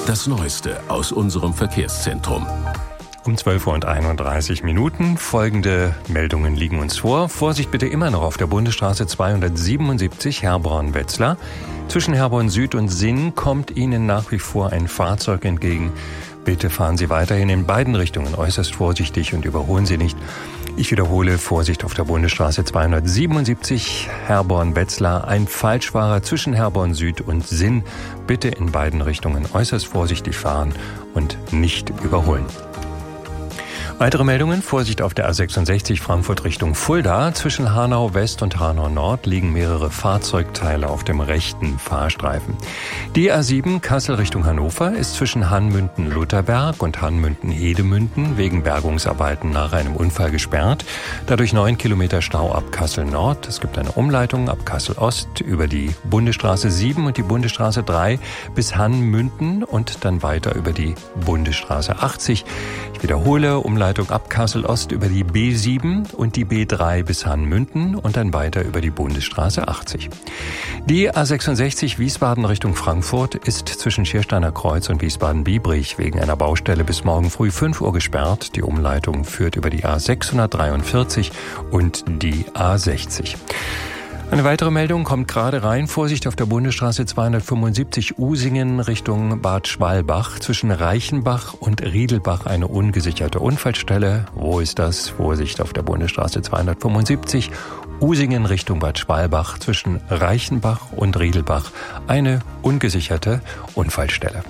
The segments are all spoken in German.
Das Neueste aus unserem Verkehrszentrum. Um 12:31 Uhr. Folgende Meldungen liegen uns vor. Vorsicht bitte immer noch auf der Bundesstraße 277 Herborn-Wetzlar. Zwischen Herborn Süd und Sinn kommt Ihnen nach wie vor ein Fahrzeug entgegen. Bitte fahren Sie weiterhin in beiden Richtungen äußerst vorsichtig und überholen Sie nicht. Ich wiederhole, Vorsicht auf der Bundesstraße 277 Herborn-Wetzlar. Ein Falschfahrer zwischen Herborn Süd und Sinn. Bitte in beiden Richtungen äußerst vorsichtig fahren und nicht überholen. Weitere Meldungen. Vorsicht auf der A66 Frankfurt Richtung Fulda. Zwischen Hanau West und Hanau Nord liegen mehrere Fahrzeugteile auf dem rechten Fahrstreifen. Die A7 Kassel Richtung Hannover ist zwischen Hanmünden-Lutherberg und Hanmünden-Hedemünden wegen Bergungsarbeiten nach einem Unfall gesperrt. Dadurch 9 Kilometer Stau ab Kassel Nord. Es gibt eine Umleitung ab Kassel Ost über die Bundesstraße 7 und die Bundesstraße 3 bis Hanmünden und dann weiter über die Bundesstraße 80. Ich wiederhole, Umleitung ab Kassel Ost über die B7 und die B3 bis Hanmünden und dann weiter über die Bundesstraße 80. Die A66 Wiesbaden Richtung Frankfurt ist zwischen Schiersteiner Kreuz und Wiesbaden-Biebrich wegen einer Baustelle bis morgen früh 5 Uhr gesperrt. Die Umleitung führt über die A643 und die A60. Eine weitere Meldung kommt gerade rein. Vorsicht auf der Bundesstraße 275 Usingen Richtung Bad Schwalbach. Zwischen Reichenbach und Riedelbach eine ungesicherte Unfallstelle. Wo ist das? Vorsicht auf der Bundesstraße 275 Usingen Richtung Bad Schwalbach. Zwischen Reichenbach und Riedelbach eine ungesicherte Unfallstelle.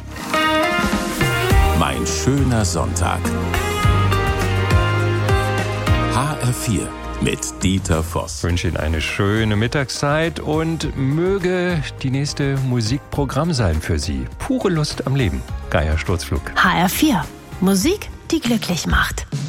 Mein schöner Sonntag. HR4 mit Dieter Voss. Ich wünsche Ihnen eine schöne Mittagszeit und möge die nächste Musikprogramm sein für Sie. Pure Lust am Leben. Geier Sturzflug. HR4. Musik, die glücklich macht.